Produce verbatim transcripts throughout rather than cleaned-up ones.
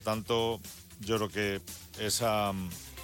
tanto, yo creo que esa,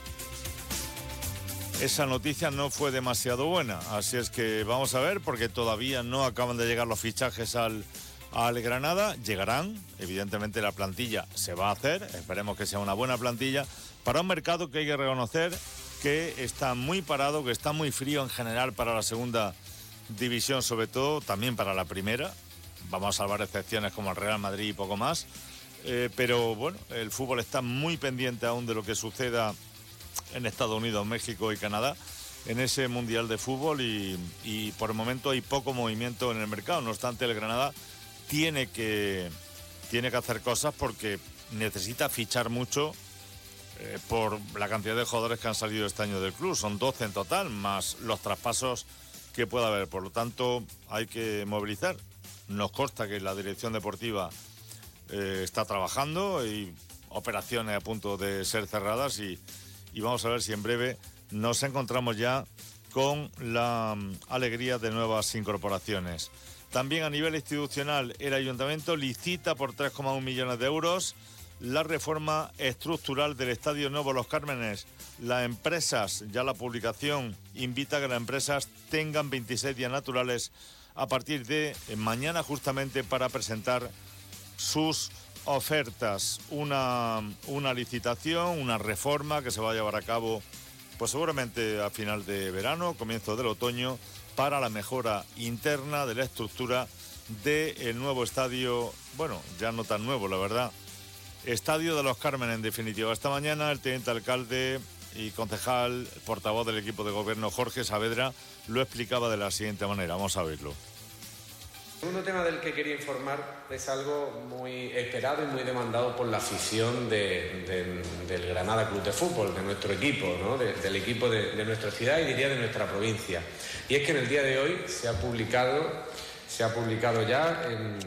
esa noticia no fue demasiado buena. Así es que vamos a ver, porque todavía no acaban de llegar los fichajes al, al Granada. Llegarán, evidentemente la plantilla se va a hacer, esperemos que sea una buena plantilla, para un mercado que hay que reconocer que está muy parado, que está muy frío en general para la segunda división, sobre todo, también para la primera. Vamos a salvar excepciones como el Real Madrid y poco más. Eh, pero bueno, el fútbol está muy pendiente aún de lo que suceda en Estados Unidos, México y Canadá en ese Mundial de Fútbol y, y por el momento hay poco movimiento en el mercado. No obstante, el Granada tiene que, tiene que hacer cosas porque necesita fichar mucho eh, por la cantidad de jugadores que han salido este año del club. Son doce en total, más los traspasos que pueda haber. Por lo tanto, hay que movilizar. Nos consta que la dirección deportiva eh, está trabajando y operaciones a punto de ser cerradas y, y vamos a ver si en breve nos encontramos ya con la um, alegría de nuevas incorporaciones. También a nivel institucional, el Ayuntamiento licita por tres coma uno millones de euros la reforma estructural del Estadio Nuevo Los Cármenes. Las empresas, ya la publicación invita a que las empresas tengan veintiséis días naturales a partir de mañana, justamente para presentar sus ofertas. Una, una licitación, una reforma que se va a llevar a cabo pues seguramente a final de verano, comienzo del otoño, para la mejora interna de la estructura del nuevo estadio, bueno, ya no tan nuevo, la verdad, Estadio de los Cármenes, en definitiva. Esta mañana el teniente alcalde y concejal, portavoz del equipo de gobierno, Jorge Saavedra, lo explicaba de la siguiente manera. Vamos a verlo. El segundo tema del que quería informar es algo muy esperado y muy demandado por la afición de, de, del Granada Club de Fútbol, de nuestro equipo, ¿no? de, del equipo de, de nuestra ciudad y diría de nuestra provincia. Y es que en el día de hoy se ha publicado, se ha publicado ya en,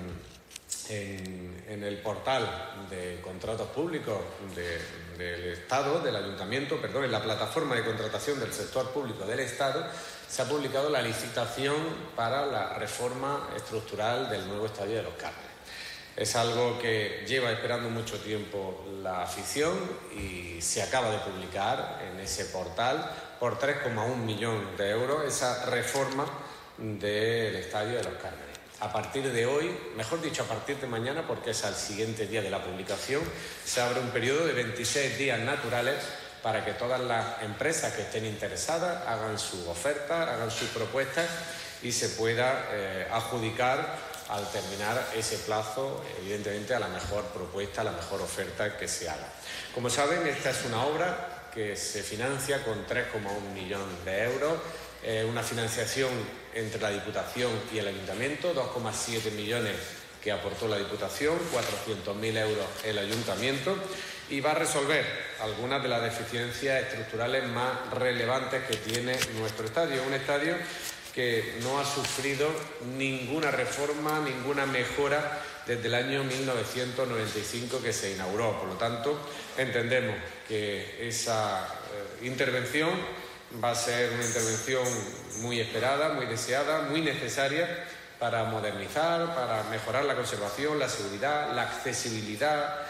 en, en el portal de contratos públicos de, del Estado, del Ayuntamiento, perdón, en la plataforma de contratación del sector público del Estado, se ha publicado la licitación para la reforma estructural del nuevo Estadio de los Cármenes. Es algo que lleva esperando mucho tiempo la afición y se acaba de publicar en ese portal por tres coma uno millones de euros esa reforma del Estadio de los Cármenes. A partir de hoy, mejor dicho, a partir de mañana, porque es al siguiente día de la publicación, se abre un periodo de veintiséis días naturales para que todas las empresas que estén interesadas hagan su oferta, hagan sus propuestas y se pueda eh, adjudicar al terminar ese plazo, evidentemente, a la mejor propuesta, a la mejor oferta que se haga. Como saben, esta es una obra que se financia con tres coma uno millones de euros, eh, una financiación entre la Diputación y el Ayuntamiento, dos coma siete millones que aportó la Diputación, cuatrocientos mil euros el Ayuntamiento, y va a resolver algunas de las deficiencias estructurales más relevantes que tiene nuestro estadio. Un estadio que no ha sufrido ninguna reforma, ninguna mejora desde el año mil novecientos noventa y cinco que se inauguró. Por lo tanto, entendemos que esa eh, intervención va a ser una intervención muy esperada, muy deseada, muy necesaria para modernizar, para mejorar la conservación, la seguridad, la accesibilidad,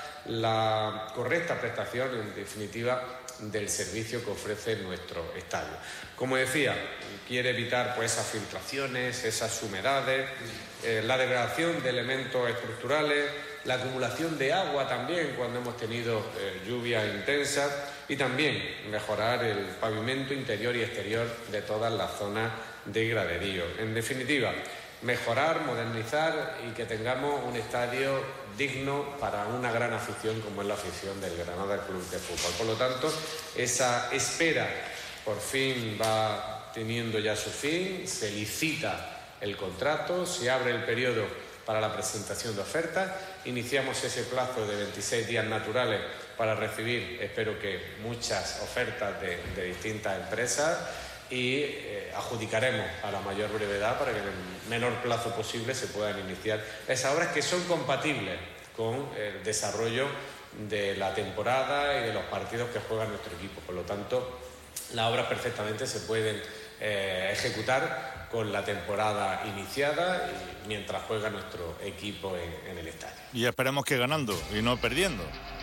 la correcta prestación, en definitiva, del servicio que ofrece nuestro estadio. Como decía, quiere evitar pues esas filtraciones, esas humedades, eh, la degradación de elementos estructurales, la acumulación de agua también cuando hemos tenido eh, lluvias intensas, y también mejorar el pavimento interior y exterior de todas las zonas de graderío. En definitiva, mejorar, modernizar y que tengamos un estadio digno para una gran afición como es la afición del Granada Club de Fútbol. Por lo tanto, esa espera por fin va teniendo ya su fin, se licita el contrato, se abre el periodo para la presentación de ofertas, iniciamos ese plazo de veintiséis días naturales para recibir, espero que muchas ofertas de, de distintas empresas, y eh, adjudicaremos a la mayor brevedad para que en el menor plazo posible se puedan iniciar esas obras que son compatibles con el desarrollo de la temporada y de los partidos que juega nuestro equipo. Por lo tanto, las obras perfectamente se pueden eh, ejecutar con la temporada iniciada y mientras juega nuestro equipo en, en el estadio. Y esperemos que ganando y no perdiendo.